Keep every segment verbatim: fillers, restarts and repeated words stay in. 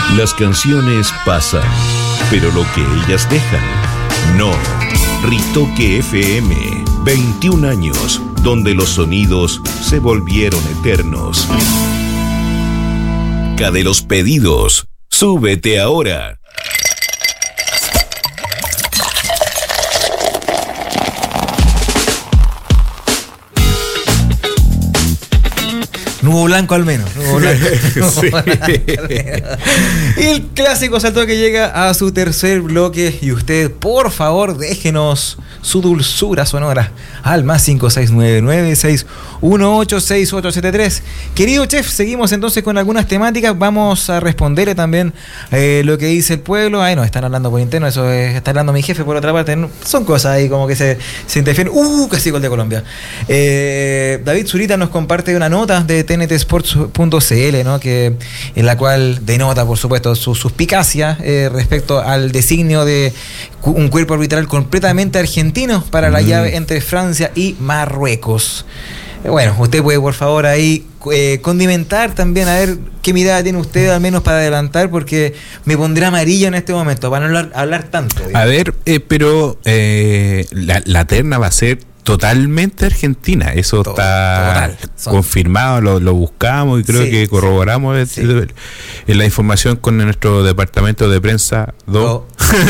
Las canciones pasan, pero lo que ellas dejan, no. Ritoque F M, veintiún años, donde los sonidos se volvieron eternos. Ca de los pedidos, súbete ahora. Nuevo blanco al menos. Nuevo blanco. Sí. Y el clásico salto que llega a su tercer bloque. Y usted, por favor, déjenos su dulzura sonora al más cinco seis nueve nueve seis uno ocho seis ocho siete tres. Querido chef, seguimos entonces con algunas temáticas. Vamos a responderle también eh, lo que dice el pueblo. Ay, no, están hablando por interno. Eso es, está hablando mi jefe por otra parte. No, son cosas ahí como que se, se interfieren. Uh, casi gol de Colombia. Eh, David Zurita nos comparte una nota de T N T Sports punto C L, ¿no? Que, en la cual denota, por supuesto, su suspicacia eh, respecto al designio de un cuerpo arbitral completamente argentino para la mm. llave entre Francia y Marruecos. Eh, bueno, usted puede, por favor, ahí eh, condimentar también, a ver qué mirada tiene usted, al menos para adelantar, porque me pondré amarillo en este momento, para no hablar, hablar tanto. Digamos. A ver, eh, pero eh, la, la terna va a ser totalmente argentina, eso Todo, está total. confirmado, lo, lo buscamos y creo sí, que corroboramos sí. el, el, la información con nuestro departamento de prensa dos.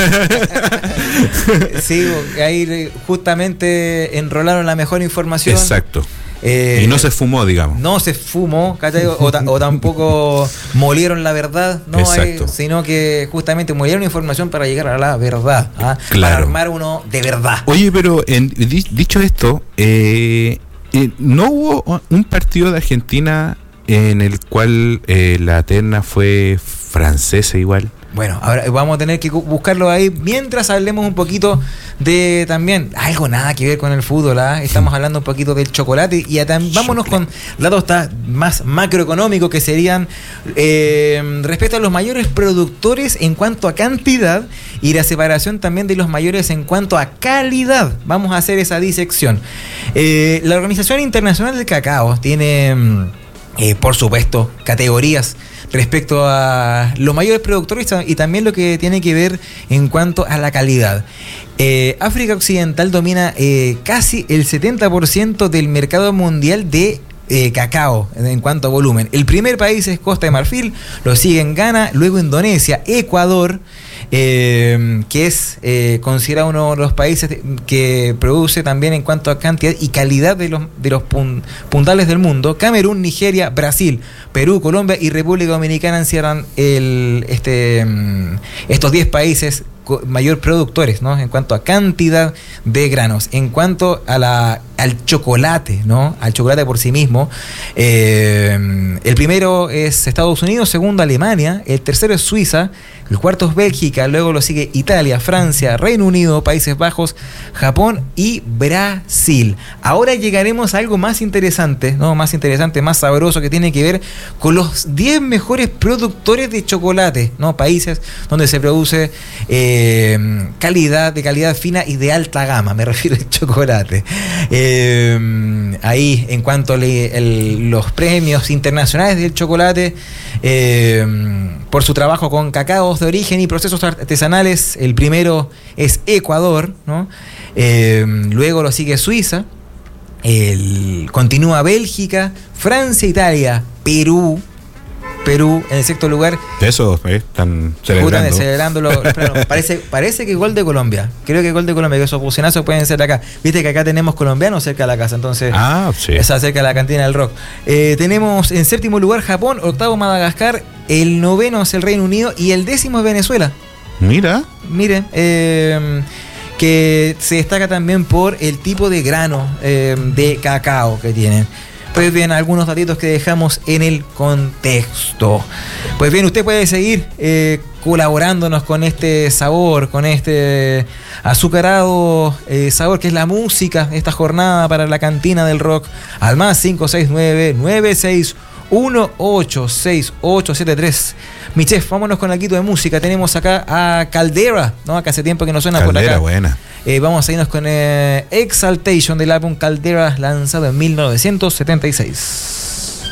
Sí, ahí justamente enrolaron la mejor información. Exacto. Eh, y no se fumó, digamos. No se fumó, o, o tampoco molieron la verdad, no hay, sino que justamente molieron información para llegar a la verdad, ¿ah? Claro. Para armar uno de verdad. Oye, pero en, dicho esto, eh, eh, ¿no hubo un partido de Argentina en el cual eh, la terna fue francesa igual? Bueno, ahora vamos a tener que buscarlo ahí mientras hablemos un poquito de también algo nada que ver con el fútbol, ¿eh? Estamos hablando un poquito del chocolate y tam, vámonos con lados más macroeconómicos que serían eh, respecto a los mayores productores en cuanto a cantidad y la separación también de los mayores en cuanto a calidad. Vamos a hacer esa disección. Eh, la Organización Internacional del Cacao tiene, eh, por supuesto, categorías respecto a los mayores productores y también lo que tiene que ver en cuanto a la calidad. Eh, África Occidental domina eh, casi el setenta por ciento del mercado mundial de eh, cacao en cuanto a volumen. El primer país es Costa de Marfil, lo siguen Ghana, luego Indonesia, Ecuador, eh, que es eh, considerado uno de los países que produce también en cuanto a cantidad y calidad de los, de los pun, puntales del mundo. Camerún, Nigeria, Brasil, Perú, Colombia y República Dominicana encierran el, este, estos diez países mayor productores, ¿no? En cuanto a cantidad de granos. En cuanto a la al chocolate, ¿no? Al chocolate por sí mismo, eh, el primero es Estados Unidos, segundo Alemania, el tercero es Suiza, el cuarto es Bélgica, luego lo sigue Italia, Francia, Reino Unido, Países Bajos, Japón y Brasil. Ahora llegaremos a algo más interesante, ¿no? Más interesante, más sabroso, que tiene que ver con los diez mejores productores de chocolate, ¿no? Países donde se produce eh, calidad, de calidad fina y de alta gama, me refiero al chocolate. Eh, ahí, en cuanto a le, el, los premios internacionales del chocolate, eh, por su trabajo con cacaos de origen y procesos artesanales, el primero es Ecuador, ¿no? Eh, luego lo sigue Suiza, el, continúa Bélgica, Francia, Italia, Perú, Perú en el sexto lugar. Eso eh, están celebrando. celebrando lo, lo, parece, parece que gol de Colombia. Creo que gol de Colombia, que esos bucinazos pueden ser de acá. Viste que acá tenemos colombianos cerca de la casa, entonces. Ah, sí. Esa cerca de la cantina del rock. Eh, tenemos en séptimo lugar Japón, octavo Madagascar, el noveno es el Reino Unido y el décimo es Venezuela. Mira. Miren, eh, que se destaca también por el tipo de grano eh, de cacao que tienen. Pues bien, algunos datitos que dejamos en el contexto. Pues bien, usted puede seguir eh, colaborándonos con este sabor, con este azucarado eh, sabor que es la música, esta jornada para la cantina del rock, al más cinco seis nueve nueve seis uno ocho seis ocho siete tres. Mi chef, vámonos con algo de música. Tenemos acá a Caldera, ¿no? Acá hace tiempo que no suena Caldera, por acá. Buena. Eh, vamos a irnos con eh, Exaltation del álbum Caldera, lanzado en mil novecientos setenta y seis.